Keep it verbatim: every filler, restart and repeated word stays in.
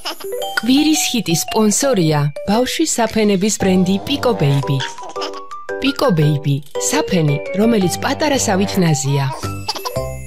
კვირის ჰიტის სპონსორია ბავშვის საფენების ბრენდი Pico Baby. Pico Baby, საფენი, რომელიც პატარა სავით ნაზია.